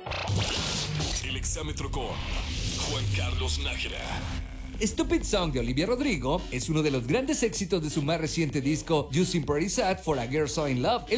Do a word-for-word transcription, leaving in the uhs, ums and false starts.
El exámetro con Juan Carlos Nájera. Stupid Song de Olivia Rodrigo es uno de los grandes éxitos de su más reciente disco Using Pretty Sad for a Girl So in Love.